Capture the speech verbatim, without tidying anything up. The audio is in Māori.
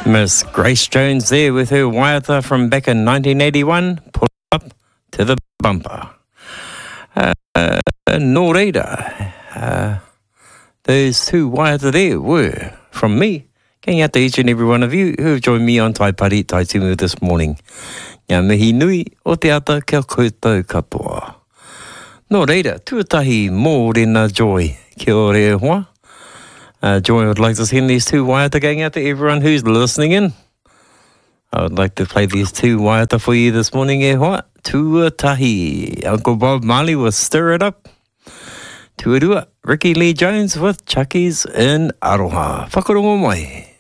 Miss Grace Jones there with her waiata from back in nineteen eighty-one, pull up to the bumper. Uh, uh, no reira, uh, those two waiata there were from me. Going out to each and every one of you who have joined me on Tai Pari Tai Timu this morning. Ngā mihi nui o te ata kia koutou katoa. No reira, tuatahi mō rena Joy. Kia ore hoa. Uh, Joy would like to send these two waiata going out to everyone who's listening in. I would like to play these two waiata for you this morning, e hoa. Tuatahi. Uncle Bob Marley will stir it up. Tuarua. Ricky Lee Jones with Chuckies in Aroha. Whakarongo mai.